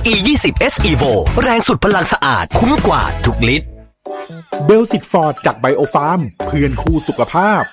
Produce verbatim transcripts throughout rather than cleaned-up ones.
อี ยี่สิบ เอส Evo แรงสุดพลังสะอาดคุ้มกว่าทุกลิตรเบลสิตฟอร์ดจากไบโอฟาร์มเพื่อนคู่สุขภาพ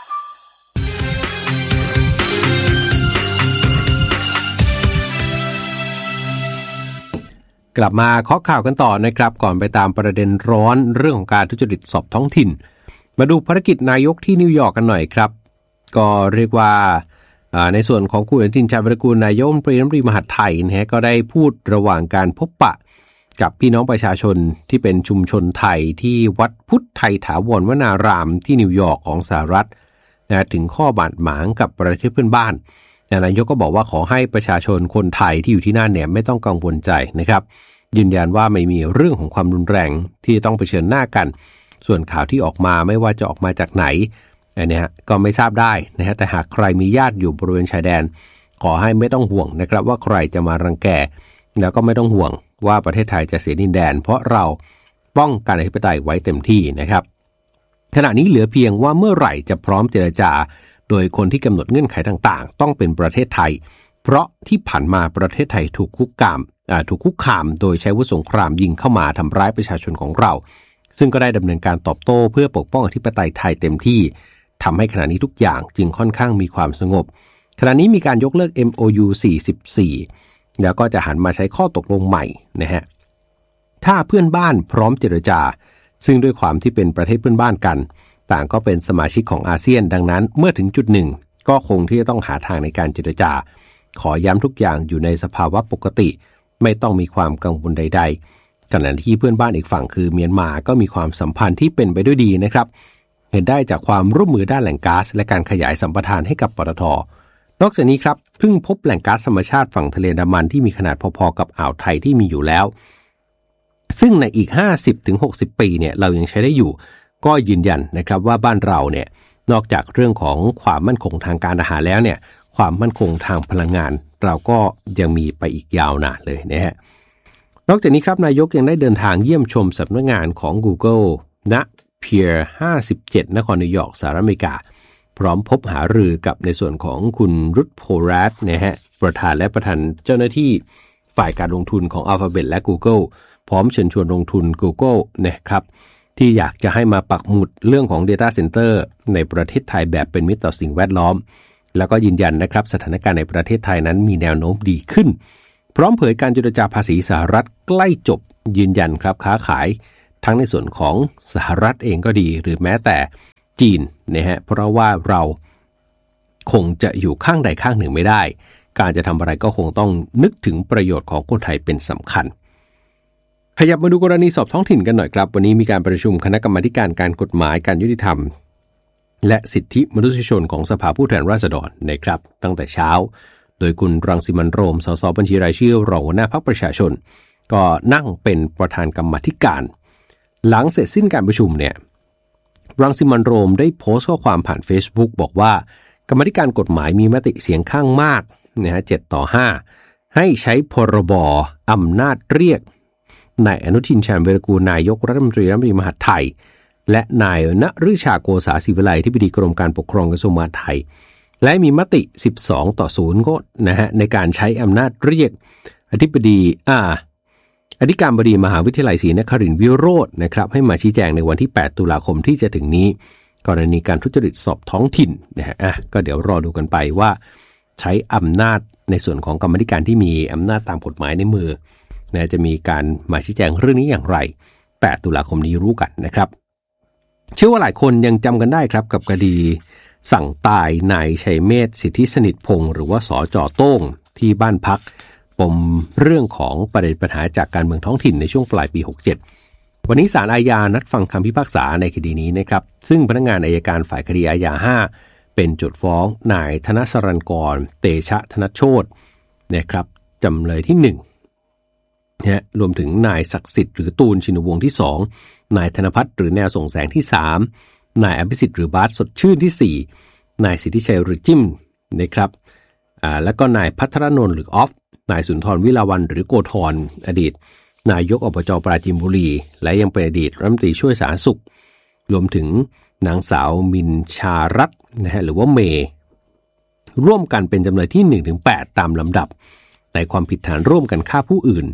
กลับมาเคาะข่าวกันต่อนะครับก่อนไปตามประเด็นร้อนเรื่องของการทุจริตสอบท้องถิ่นมาดูภารกิจนายกที่นิวยอร์กกันหน่อยครับก็เรียกว่าในส่วนของคุณอนุทินชาญวิรากูลนายกรัฐมนตรีรัฐมนตรีมหาดไทยนะฮะก็ได้พูดระหว่างการพบปะกับพี่น้องประชาชนที่เป็นชุมชนไทยที่วัดพุทธไทยถาวรวนารามที่นิวยอร์กของสหรัฐนะถึงข้อบาดหมางกับประเทศเพื่อนบ้านนายกก็บอกว่าขอให้ประชาชนคนไทยที่อยู่ที่นั่นเนี่ยไม่ต้องกังวลใจนะครับยืนยันว่าไม่มีเรื่องของความรุนแรงที่ต้องเผชิญหน้ากันส่วนข่าวที่ออกมาไม่ว่าจะออกมาจากไหนอันนี้ก็ไม่ทราบได้นะฮะแต่หากใครมีญาติอยู่บริเวณชายแดนขอให้ไม่ต้องห่วงนะครับว่าใครจะมารังแกแล้วก็ไม่ต้องห่วงว่าประเทศไทยจะเสียดินแดนเพราะเราป้องกันอธิปไตยไว้เต็มที่นะครับขณะนี้เหลือเพียงว่าเมื่อไหร่จะพร้อมเจรจาโดยคนที่กำหนดเงื่อนไขต่างๆต้องเป็นประเทศไทยเพราะที่ผ่านมาประเทศไทยถูกคุกคามถูกคุกคามโดยใช้อาวุธสงครามยิงเข้ามาทำร้ายประชาชนของเราซึ่งก็ได้ดำเนินการตอบโต้เพื่อปกป้องอธิปไตยไทยเต็มที่ทำให้ขณะนี้ทุกอย่างจึงค่อนข้างมีความสงบขณะนี้มีการยกเลิก เอ็ม โอ ยู สี่สิบสี่แล้วก็จะหันมาใช้ข้อตกลงใหม่นะฮะถ้าเพื่อนบ้านพร้อมเจรจาซึ่งด้วยความที่เป็นประเทศเพื่อนบ้านกันต่างก็เป็นสมาชิกของอาเซียนดังนั้นเมื่อถึงจุดหนึ่งก็คงที่จะต้องหาทางในการเจรจาขอย้ำทุกอย่างอยู่ในสภาวะปกติไม่ต้องมีความกังวลใดๆขณะที่เพื่อนบ้านอีกฝั่งคือเมียนมาก็มีความสัมพันธ์ที่เป็นไปด้วยดีนะครับเห็นได้จากความร่วมมือด้านแหล่งก๊าซและการขยายสัมปทานให้กับปตท.นอกจากนี้ครับเพิ่งพบแหล่งก๊าซธรรมชาติฝั่งทะเลอันดามันที่มีขนาดพอๆกับอ่าวไทยที่มีอยู่แล้วซึ่งในอีก ห้าสิบถึงหกสิบ ปีเนี่ยเรายังใช้ได้อยู่ก็ยืนยันนะครับว่าบ้านเราเนี่ยนอกจากเรื่องของความมั่นคงทางการอาหารแล้วเนี่ยความมั่นคงทางพลังงานเราก็ยังมีไปอีกยาวนานเลยนะฮะนอกจากนี้ครับนายกยังได้เดินทางเยี่ยมชมสำนักงานของ Google ณ เพียร์ ห้าสิบเจ็ด นครนิวยอร์กสหรัฐอเมริกาพร้อมพบหารือกับในส่วนของคุณรุธโพรัตนะฮะประธานและประธานเจ้าหน้าที่ฝ่ายการลงทุนของ Alphabet และ Google พร้อมเชิญชวนลงทุน Google นะครับที่อยากจะให้มาปักหมุดเรื่องของ Data Center ในประเทศไทยแบบเป็นมิตรต่อสิ่งแวดล้อมแล้วก็ยืนยันนะครับสถานการณ์ในประเทศไทยนั้นมีแนวโน้มดีขึ้นพร้อมเผยการเจรจาภาษีสหรัฐใกล้จบยืนยันครับค้าขายทั้งในส่วนของสหรัฐเองก็ดีหรือแม้แต่จีนนะฮะเพราะว่าเราคงจะอยู่ข้างใดข้างหนึ่งไม่ได้การจะทำอะไรก็คงต้องนึกถึงประโยชน์ของคนไทยเป็นสำคัญขยับมาดูกรณีสอบท้องถิ่นกันหน่อยครับวันนี้มีการประชุมคณะกรรมาการการกฎหมายการยุติธรรมและสิทธิมนุษยชนของสภาผู้แทนราษฎรนะครับตั้งแต่เช้าโดยคุณรังสิมันต์โรมสสบัญชีรายชื่อรองหัวหน้าพรรคประชาชนก็นั่งเป็นประธานกรรมาธิการหลังเสร็จสิ้นการประชุมเนี่ยรังสิมันต์โรมได้โพสต์ข้อความผ่าน Facebook บอกว่ากรรมาธิการกฎหมายมีมติเสียงข้างมากนะฮะเจ็ดต่อห้าให้ใช้พรบอำนาจเรียกนายอนุทินชาญวิรากูลนายกรัฐมนตรีรัฐมนตรีมหาดไทยและนายณฤชาโกษาศิวิไลที่ปรึกษากรมการปกครองกระทรวงมหาดไทยและมีมติสิบสองต่อศูนย์ก็นะฮะในการใช้อำนาจเรียกอธิบดีอ่าอธิการบดีมหาวิทยาลัยศรีนครินทร์วิโรจน์นะครับให้มาชี้แจงในวันที่แปดตุลาคมที่จะถึงนี้กรณีการทุจริตสอบท้องถิ่นนะฮะอ่ะก็เดี๋ยวรอดูกันไปว่าใช้อำนาจในส่วนของกรรมาธิการที่มีอำนาจตามกฎหมายในมือนะจะมีการมาชี้แจงเรื่องนี้อย่างไรแปดตุลาคมนี้รู้กันนะครับเชื่อว่าหลายคนยังจำกันได้ครับกับคดีสั่งตายนายชัยเมธสิทธิสนิทพงศ์หรือว่าสจ.โต้งที่บ้านพักปมเรื่องของประเด็นปัญหาจากการเมืองท้องถิ่นในช่วงปลายปีหกสิบเจ็ดวันนี้ศาลอาญานัดฟังคำพิพากษาในคดีนี้นะครับซึ่งพนักงานอัยการฝ่ายคดีอาญาห้าเป็นโจทก์ฟ้องนายธนสรัญกรเตชะธนโชตินะครับจำเลยที่หนึ่งนะรวมถึงนายศักดิ์สิทธิ์หรือตูนชินวงศ์ที่สองนายธนภัทรหรือแนวส่งแสงที่สามนายอภิสิทธิ์หรือบาสสดชื่นที่สี่นายสิทธิชัยหรือจิ้มนะครับอ่าแล้วก็นายพัทรนนท์หรือออฟนายสุนทรวิลาวันหรือโกธรอดีตนายกอบจ.ปราจีนบุรีและยังเป็นอดีตรัฐมนตรีช่วยสาธารณสุขรวมถึงนางสาวมินชารัตน์นะฮะหรือว่าเมย์ร่วมกันเป็นจำเลยที่ หนึ่งถึงแปด ตามลำดับในความผิดฐานร่วมกันฆ่าผู้อื่น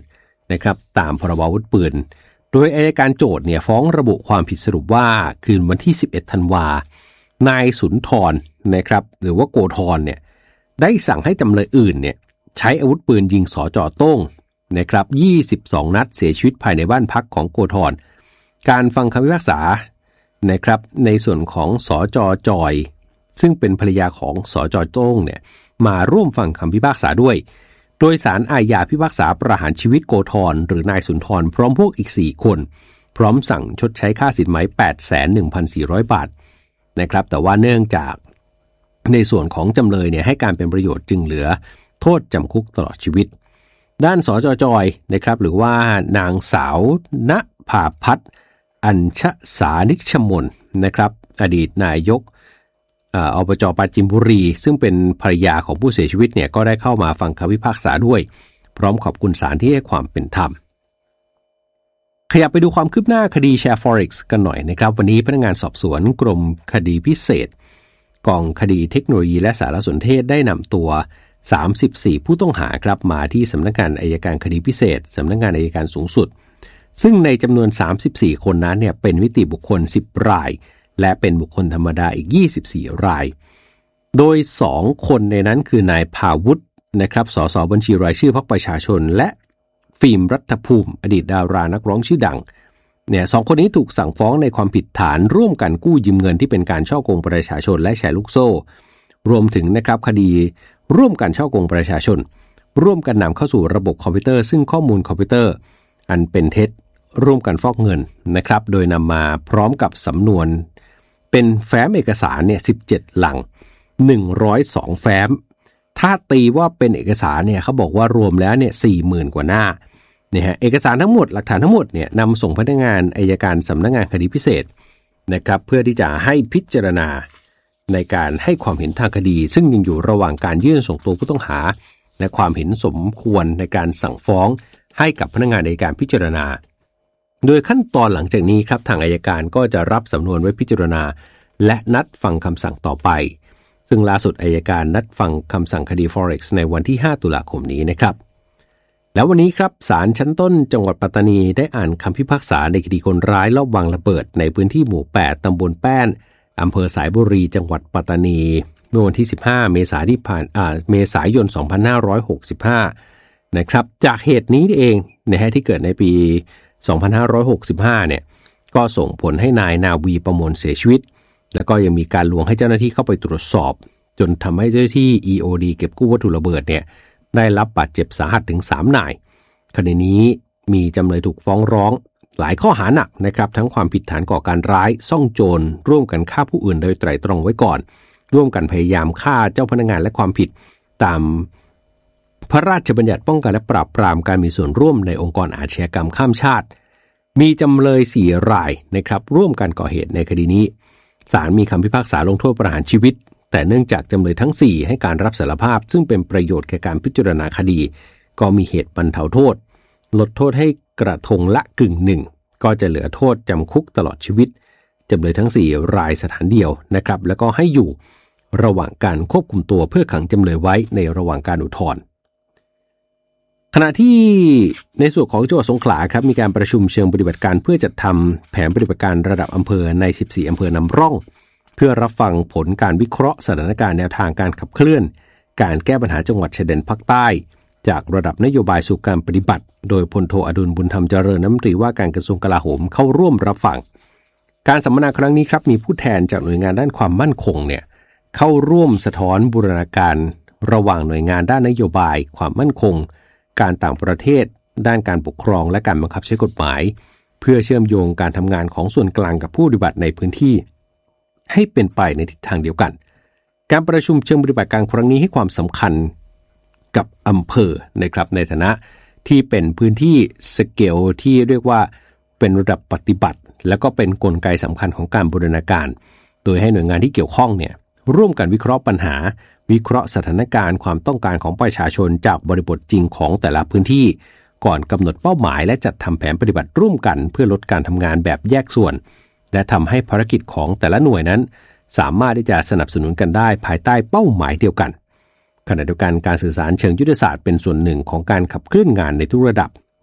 นะครับตามพรบอาวุธปืนโดยอัยการโจทก์เนี่ยฟ้องระบุความผิดสรุปว่าคืนวันที่สิบเอ็ดธันวานายสุนทรนะครับหรือว่าโกธรเนี่ยได้สั่งให้จำเลยอื่นเนี่ยใช้อาวุธปืนยิงสจ.โต้งนะครับยี่สิบสองนัดเสียชีวิตภายในบ้านพักของโกธรการฟังคำพิพากษานะครับในส่วนของสจ.จอยซึ่งเป็นภรรยาของสจ.โต้งเนี่ยมาร่วมฟังคำพิพากษาด้วยโดยศาลอาญาพิพากษาประหารชีวิตโกธรหรือนายสุนทรพร้อมพวกอีกสี่คนพร้อมสั่งชดใช้ค่าสินไหม แปดแสนหนึ่งพันสี่ร้อย บาทนะครับแต่ว่าเนื่องจากในส่วนของจำเลยเนี่ยให้การเป็นประโยชน์จึงเหลือโทษจำคุกตลอดชีวิตด้านสจ.จอยนะครับหรือว่านางสาวณภาพัฒน์อัญชสานิชมนนะครับอดีตนายกอบจ.ปราจีนบุรีซึ่งเป็นภรรยาของผู้เสียชีวิตเนี่ยก็ได้เข้ามาฟังคำพิพากษาด้วยพร้อมขอบคุณศาลที่ให้ความเป็นธรรมขยับไปดูความคืบหน้าคดีแชร์ Forex กันหน่อยนะครับวันนี้พนักงานสอบสวนกรมคดีพิเศษกองคดีเทคโนโลยีและสารสนเทศได้นำตัวสามสิบสี่ผู้ต้องหาครับมาที่สำนักงานอัยการคดีพิเศษสำนักงานอัยการสูงสุดซึ่งในจำนวนสามสิบสี่คนนั้นเนี่ยเป็นนิติบุคคลสิบรายและเป็นบุคคลธรรมดาอีกยี่สิบสี่รายโดยสองคนในนั้นคือนายภาวุฒินะครับสสบัญชีรายชื่อพรรคประชาชนและฟิล์มรัฐภูมิอดีตดารานักร้องชื่อดังเนี่ยสองคนนี้ถูกสั่งฟ้องในความผิดฐานร่วมกันกู้ยืมเงินที่เป็นการฉ้อโกงประชาชนและแชร์ลูกโซ่รวมถึงนะครับคดีร่วมกันฉ้อโกงประชาชนร่วมกันนำเข้าสู่ระบบคอมพิวเตอร์ซึ่งข้อมูลคอมพิวเตอร์อันเป็นเท็จร่วมกันฟอกเงินนะครับโดยนำมาพร้อมกับสำนวนเป็นแฟ้มเอกสารเนี่ยสิบเจ็ดหลังหนึ่งร้อยสองแฟ้มถ้าตีว่าเป็นเอกสารเนี่ยเขาบอกว่ารวมแล้วเนี่ย สี่หมื่น กว่าหน้าเนี่ยฮะเอกสารทั้งหมดหลักฐานทั้งหมดเนี่ยนำส่งพนักงานอัยการสำนักงานคดีพิเศษนะครับเพื่อที่จะให้พิจารณาในการให้ความเห็นทางคดีซึ่งยังอยู่ระหว่างการยื่นส่งตัวผู้ต้องหาและความเห็นสมควรในการสั่งฟ้องให้กับพนักงานอัยการพิจารณาโดยขั้นตอนหลังจากนี้ครับทางอัยการก็จะรับสำนวนไว้พิจารณาและนัดฟังคำสั่งต่อไปซึ่งล่าสุดอัยการนัดฟังคำสั่งคดี Forex ในวันที่ห้าตุลาคมนี้นะครับแล้ววันนี้ครับศาลชั้นต้นจังหวัดปัตตานีได้อ่านคำพิพากษาในคดีคนร้ายลอบวางระเบิดในพื้นที่หมู่แปดตำบลแป้นอำเภอสายบุรีจังหวัดปัตตานีเมื่อวันที่สิบห้าเมษายนที่ผ่านอ่าเมษายนสองพันห้าร้อยหกสิบห้านะครับจากเหตุนี้เองนะฮะที่เกิดในปีสองพันห้าร้อยหกสิบห้าเนี่ยก็ส่งผลให้นายนาวีประมวลเสียชีวิตแล้วก็ยังมีการลวงให้เจ้าหน้าที่เข้าไปตรวจสอบจนทำให้เจ้าหน้าที่ อี โอ ดี เก็บกู้วัตถุระเบิดเนี่ยได้รับบาดเจ็บสาหัสถึงสามนายคดีนี้มีจำเลยถูกฟ้องร้องหลายข้อหาหนักนะครับทั้งความผิดฐานก่อการร้ายซ่องโจรร่วมกันฆ่าผู้อื่นโดยไตร่ตรองไว้ก่อนร่วมกันพยายามฆ่าเจ้าพนักงานและความผิดตามพระราชบัญญัติป้องกันและปราบปรามการมีส่วนร่วมในองค์กรอาชญากรรมข้ามชาติมีจำเลยสี่รายนะครับร่วมกันก่อเหตุในคดีนี้ศาลมีคำพิพากษาลงโทษประหารชีวิตแต่เนื่องจากจำเลยทั้งสี่ให้การรับสารภาพซึ่งเป็นประโยชน์แก่การพิจารณาคดีก็มีเหตุบรรเทาโทษลดโทษให้กระทงละกึ่งหนึ่งก็จะเหลือโทษจำคุกตลอดชีวิตจำเลยทั้งสี่รายสถานเดียวนะครับแล้วก็ให้อยู่ระหว่างการควบคุมตัวเพื่อขังจำเลยไว้ในระหว่างการอุทธรณ์ขณะที่ในส่วนของจังหวัดสงขลาครับมีการประชุมเชิงปฏิบัติการเพื่อจัดทำแผนปฏิบัติการระดับอำเภอในสิบสี่อำเภอนำร่องเพื่อรับฟังผลการวิเคราะห์สถานการณ์แนวทางการขับเคลื่อนการแก้ปัญหาจังหวัดชายแดนภาคใต้จากระดับนโยบายสู่การปฏิบัติโดยพลโทอดุลบุญธรรมเจริญรัฐมนตรีว่าการกระทรวงกลาโหมเข้าร่วมรับฟังการสัมมนาครั้งนี้ครับมีผู้แทนจากหน่วยงานด้านความมั่นคงเนี่ยเข้าร่วมสะท้อนบูรณาการระหว่างหน่วยงานด้านนโยบายความมั่นคงการต่างประเทศด้านการปกครองและการบังคับใช้กฎหมายเพื่อเชื่อมโยงการทำงานของส่วนกลางกับผู้ปฏิบัติในพื้นที่ให้เป็นไปในทิศทางเดียวกันการประชุมเชิงปฏิบัติการครั้งนี้ให้ความสำคัญกับอำเภอนะครับในฐานะที่เป็นพื้นที่สเกลที่เรียกว่าเป็นระดับปฏิบัติและก็เป็นกลไกสำคัญของการบูรณาการโดยให้หน่วยงานที่เกี่ยวข้องเนี่ยร่วมกันวิเคราะห์ปัญหาวิเคราะห์สถานการณ์ความต้องการของประชาชนจากบริบทจริงของแต่ละพื้นที่ก่อนกำหนดเป้าหมายและจัดทำแผนปฏิบัติร่วมกันเพื่อลดการทำงานแบบแยกส่วนและทำให้ภารกิจของแต่ละหน่วยนั้นสามารถที่จะสนับสนุนกันได้ภายใต้เป้าหมายเดียวกันขณะเดียวกันการสื่อสารเชิงยุทธศาสตร์เป็นส่วนหนึ่งของการขับเคลื่อนงานในทุกระดับ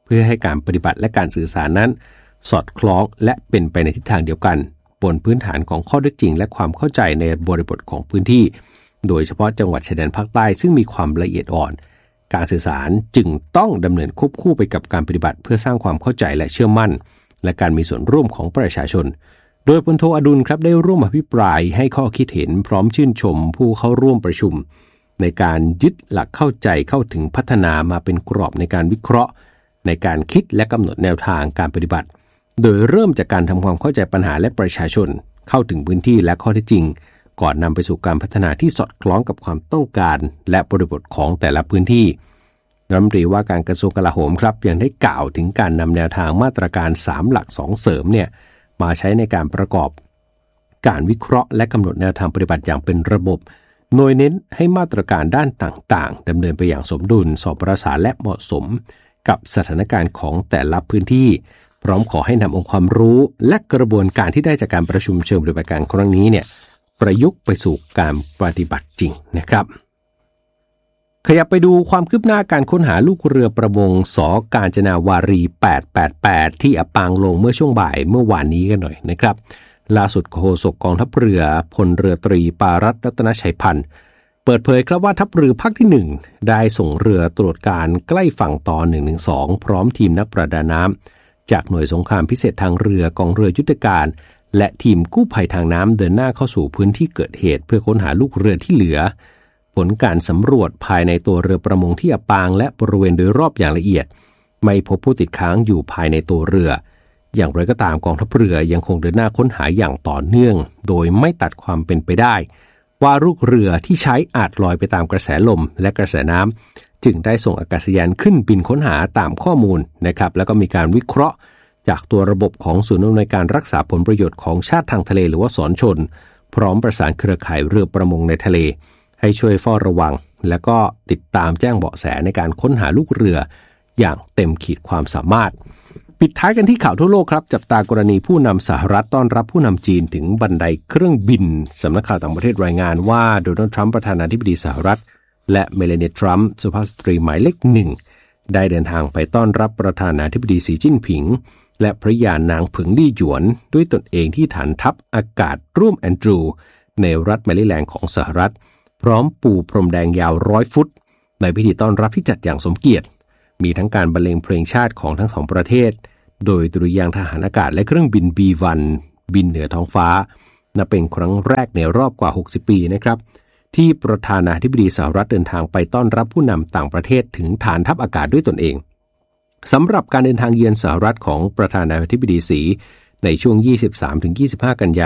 เพื่อให้การปฏิบัติและการสื่อสารนั้นสอดคล้องและเป็นไปในทิศทางเดียวกันบนพื้นฐานของข้อเท็จจริงและความเข้าใจในบริบทของพื้นที่โดยเฉพาะจังหวัดชายแดนภาคใต้ซึ่งมีความละเอียดอ่อนการสื่อสารจึงต้องดำเนินควบคู่ไปกับการปฏิบัติเพื่อสร้างความเข้าใจและเชื่อมั่นและการมีส่วนร่วมของประชาชนโดยพลโทอดุลครับได้ร่วมอภิปรายให้ข้อคิดเห็นพร้อมชื่นชมผู้เข้าร่วมประชุมในการยึดหลักเข้าใจเข้าถึงพัฒนามาเป็นกรอบในการวิเคราะห์ในการคิดและกำหนดแนวทางการปฏิบัติโดยเริ่มจากการทำความเข้าใจปัญหาและประชาชนเข้าถึงพื้นที่และข้อเท็จจริงก่อนนำไปสู่การพัฒนาที่สอดคล้องกับความต้องการและบริบทของแต่ละพื้นที่รัฐมนตรีว่าการกระทรวงกลาโหมครับยังได้กล่าวถึงการนำแนวทางมาตรการสามหลักสองเสริมเนี่ยมาใช้ในการประกอบการวิเคราะห์และกำหนดแนวทางปฏิบัติอย่างเป็นระบบโดยเน้นให้มาตรการด้านต่างๆดำเนินไปอย่างสมดุลสอดประสานและเหมาะสมกับสถานการณ์ของแต่ละพื้นที่พร้อมขอให้นำองค์ความรู้และกระบวนการที่ได้จากการประชุมเชิงปฏิบัติการครั้งนี้เนี่ยประยุกต์ไปสู่การปฏิบัติจริงนะครับขยับไปดูความคืบหน้าการค้นหาลูกเรือประมงส.กาญจนาวารีแปดแปดแปดที่อับปางลงเมื่อช่วงบ่ายเมื่อวานนี้กันหน่อยนะครับล่าสุดโฆษกกองทัพเรือพลเรือตรีปารัตน์รัตนชัยพันธ์เปิดเผยครับว่าทัพเรือภาคที่หนึ่งได้ส่งเรือตรวจการใกล้ฝั่งตอนหนึ่งหนึ่งสองพร้อมทีมนักประดาน้ำจากหน่วยสงครามพิเศษทางเรือกองเรือยุทธการและทีมกู้ภัยทางน้ำเดินหน้าเข้าสู่พื้นที่เกิดเหตุเพื่อค้นหาลูกเรือที่เหลือผลการสำรวจภายในตัวเรือประมงที่อับปางและบริเวณโดยรอบอย่างละเอียดไม่พบผู้ติดค้างอยู่ภายในตัวเรืออย่างไรก็ตามกองทัพเรือยังคงเดินหน้าค้นหาอย่างต่อเนื่องโดยไม่ตัดความเป็นไปได้ว่าลูกเรือที่ใช้อาจลอยไปตามกระแสลมและกระแสน้ำจึงได้ส่งอากาศยานขึ้นบินค้นหาตามข้อมูลนะครับแล้วก็มีการวิเคราะห์จากตัวระบบของศูนย์อำนวยการรักษาผลประโยชน์ของชาติทางทะเลหรือว่าสนชนพร้อมประสานเครือข่ายเรือประมงในทะเลให้ช่วยเฝ้าระวังและก็ติดตามแจ้งเบาะแสในการค้นหาลูกเรืออย่างเต็มขีดความสามารถปิดท้ายกันที่ข่าวทั่วโลกครับจับตากรณีผู้นำสหรัฐต้อนรับผู้นำจีนถึงบันไดเครื่องบินสำนักข่าวต่างประเทศรายงานว่าโดนัลด์ทรัมป์ประธานาธิบดีสหรัฐและเมลานีทรัมป์สุภาพสตรีหมายเลขหนึ่งได้เดินทางไปต้อนรับประธานาธิบดีสีจิ้นผิงและภริยานางผึงลี่หยวนด้วยตนเองที่ฐานทัพอากาศร่วมแอนดรูในรัฐแมริแลนด์ของสหรัฐพร้อมปูพรมแดงยาวร้อยฟุตในพิธีต้อนรับที่จัดอย่างสมเกียรติมีทั้งการบรรเลงเพลงชาติของทั้งสองประเทศโดยดุริยางค์ทหารอากาศและเครื่องบิน บี วัน บินเหนือท้องฟ้านับเป็นครั้งแรกในรอบกว่าหกสิบปีนะครับที่ประธานาธิบดีสหรัฐเดินทางไปต้อนรับผู้นำต่างประเทศถึงฐานทัพอากาศด้วยตนเองสำหรับการเดินทางเยือนสหรัฐของประธานาธิบดีสีในช่วง ยี่สิบสามถึงยี่สิบห้า กันยายน